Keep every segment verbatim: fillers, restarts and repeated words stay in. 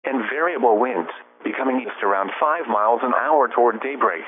and variable winds, becoming east around five miles an hour toward daybreak.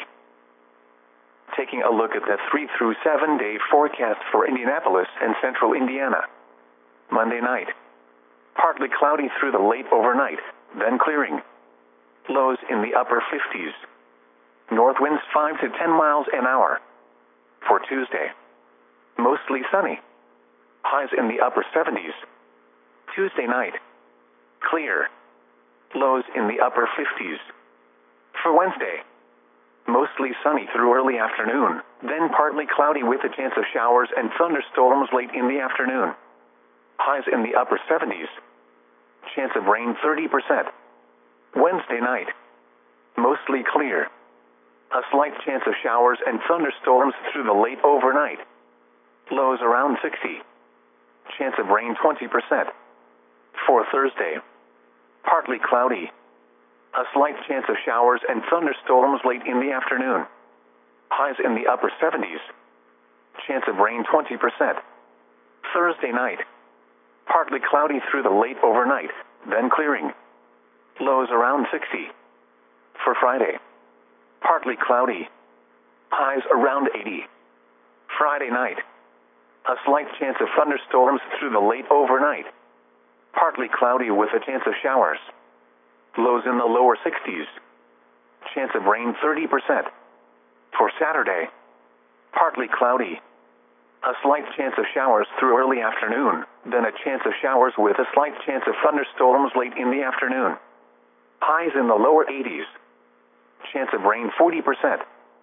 Taking a look at the three through seven day forecast for Indianapolis and central Indiana. Monday night. Partly cloudy through the late overnight, then clearing. Lows in the upper fifties. North winds five to ten miles an hour. For Tuesday. Mostly sunny. Highs in the upper seventies. Tuesday night. Clear. Lows in the upper fifties. For Wednesday. Mostly sunny through early afternoon, then partly cloudy with a chance of showers and thunderstorms late in the afternoon. Highs in the upper seventies. Chance of rain thirty percent. Wednesday night. Mostly clear. A slight chance of showers and thunderstorms through the late overnight. Lows around sixty. Chance of rain twenty percent. For Thursday. Partly cloudy. A slight chance of showers and thunderstorms late in the afternoon. Highs in the upper seventies. Chance of rain twenty percent. Thursday night. Partly cloudy through the late overnight, then clearing. Lows around sixty. For Friday. Partly cloudy. Highs around eighty. Friday night. A slight chance of thunderstorms through the late overnight. Partly cloudy with a chance of showers. Lows in the lower sixties. Chance of rain thirty percent. For Saturday. Partly cloudy. A slight chance of showers through early afternoon, then a chance of showers with a slight chance of thunderstorms late in the afternoon. Highs in the lower eighties. Chance of rain forty percent.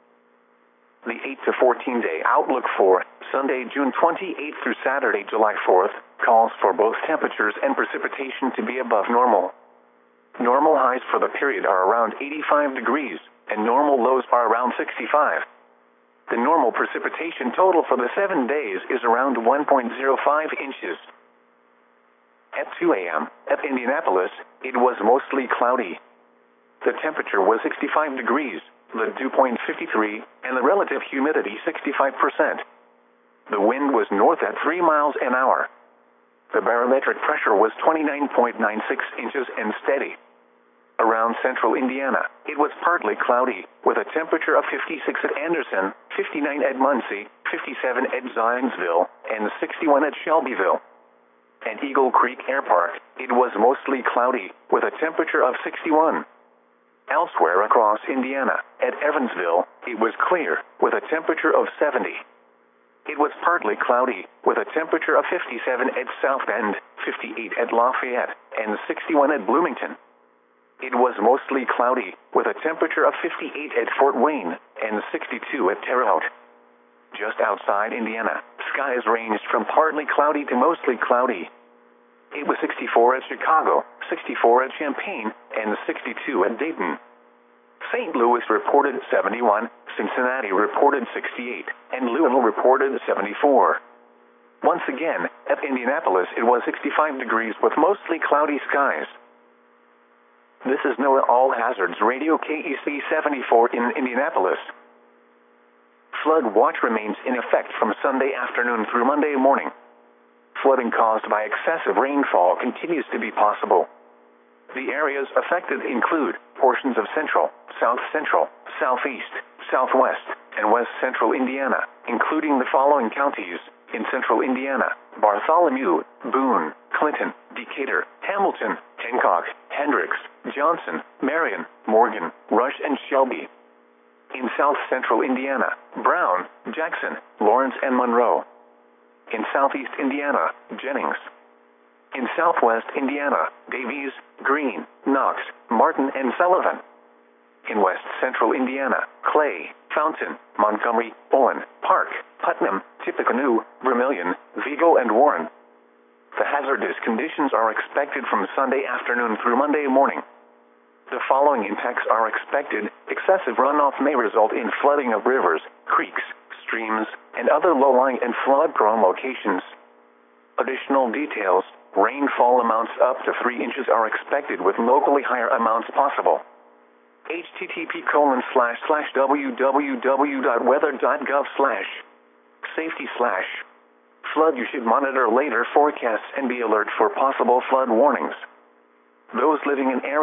The eight to fourteen day outlook for Sunday, June twenty-eighth through Saturday, July fourth, calls for both temperatures and precipitation to be above normal. Normal highs for the period are around eighty-five degrees, and normal lows are around sixty-five. The normal precipitation total for the seven days is around one point zero five inches. At two a m, at Indianapolis, it was mostly cloudy. The temperature was sixty-five degrees, the dew point fifty-three, and the relative humidity sixty-five percent. The wind was north at three miles an hour. The barometric pressure was twenty-nine point nine six inches and steady. Around central Indiana, it was partly cloudy, with a temperature of fifty-six at Anderson, fifty-nine at Muncie, fifty-seven at Zionsville, and sixty-one at Shelbyville. At Eagle Creek Air Park, it was mostly cloudy, with a temperature of sixty-one. Elsewhere across Indiana, at Evansville, it was clear, with a temperature of seventy. It was partly cloudy, with a temperature of fifty-seven at South Bend, fifty-eight at Lafayette, and sixty-one at Bloomington. It was mostly cloudy, with a temperature of fifty-eight at Fort Wayne, and sixty-two at Terre Haute. Just outside Indiana, skies ranged from partly cloudy to mostly cloudy. It was sixty-four at Chicago, sixty-four at Champaign, and sixty-two at Dayton. Saint Louis reported seventy-one, Cincinnati reported sixty-eight, and Louisville reported seventy-four. Once again, at Indianapolis it was sixty-five degrees with mostly cloudy skies. This is NOAA All Hazards Radio K E C seventy-four in Indianapolis. Flood watch remains in effect from Sunday afternoon through Monday morning. Flooding caused by excessive rainfall continues to be possible. The areas affected include portions of central, south central, southeast, southwest, and west central Indiana, including the following counties in central Indiana: Bartholomew, Boone, Clinton, Decatur, Hamilton, Hancock, Hendricks, Johnson, Marion, Morgan, Rush, and Shelby. In south central Indiana: Brown, Jackson, Lawrence, and Monroe. In southeast Indiana: Jennings. In southwest Indiana: Davies, Greene, Knox, Martin, and Sullivan. In west central Indiana: Clay, Fountain, Montgomery, Owen, Park, Putnam, Tippecanoe, Vermilion, Vigo, and Warren. The hazardous conditions are expected from Sunday afternoon through Monday morning. The following impacts are expected. Excessive runoff may result in flooding of rivers, creeks, streams, and other low-lying and flood-prone locations. Additional details: rainfall amounts up to three inches are expected with locally higher amounts possible. H T T P colon slash slash www dot weather dot gov slash safety slash flood. You should monitor later forecasts and be alert for possible flood warnings. Those living in areas